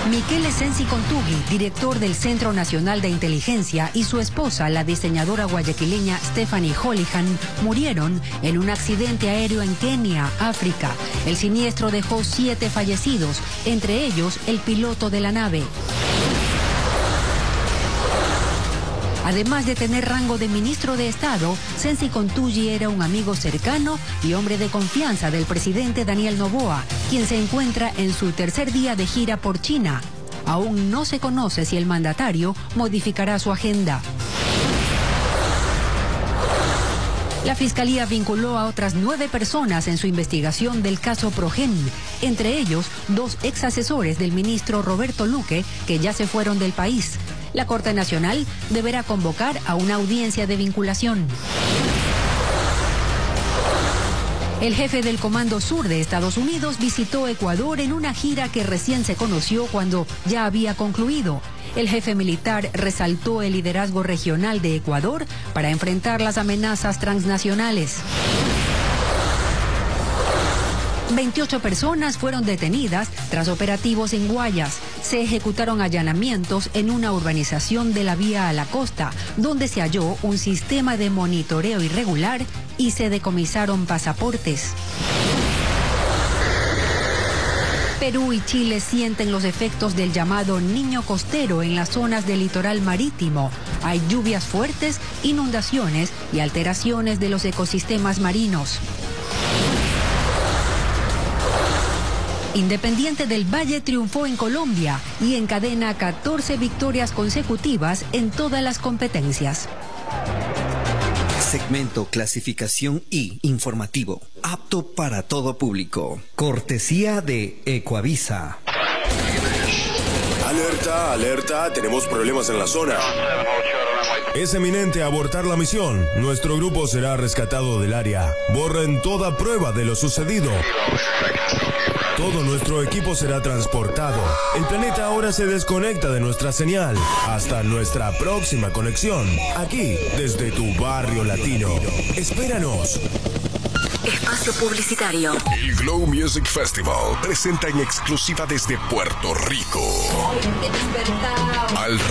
Michele Sensi Contugui, director del Centro Nacional de Inteligencia, y su esposa, la diseñadora guayaquileña Stephanie Holihan, murieron en un accidente aéreo en Kenia, África. El siniestro dejó 7 fallecidos, entre ellos el piloto de la nave. Además de tener rango de ministro de Estado, Sensi Contugui era un amigo cercano y hombre de confianza del presidente Daniel Noboa, quien se encuentra en su tercer día de gira por China. Aún no se conoce si el mandatario modificará su agenda. La Fiscalía vinculó a otras 9 personas en su investigación del caso Progen, entre ellos 2 ex asesores del ministro Roberto Luque, que ya se fueron del país. La Corte Nacional deberá convocar a una audiencia de vinculación. El jefe del Comando Sur de Estados Unidos visitó Ecuador en una gira que recién se conoció cuando ya había concluido. El jefe militar resaltó el liderazgo regional de Ecuador para enfrentar las amenazas transnacionales. 28 personas fueron detenidas tras operativos en Guayas. Se ejecutaron allanamientos en una urbanización de la Vía a la Costa, donde se halló un sistema de monitoreo irregular y se decomisaron pasaportes. Perú y Chile sienten los efectos del llamado Niño Costero en las zonas del litoral marítimo. Hay lluvias fuertes, inundaciones y alteraciones de los ecosistemas marinos. Independiente del Valle triunfó en Colombia y encadena 14 victorias consecutivas en todas las competencias. Segmento Clasificación I, informativo, apto para todo público. Cortesía de Ecoavisa. Alerta, alerta, tenemos problemas en la zona. Es eminente abortar la misión. Nuestro grupo será rescatado del área. Borren toda prueba de lo sucedido. Todo nuestro equipo será transportado. El planeta ahora se desconecta de nuestra señal. Hasta nuestra próxima conexión. Aquí, desde tu barrio latino. Espéranos. Espacio publicitario. El Glow Music Festival presenta en exclusiva desde Puerto Rico al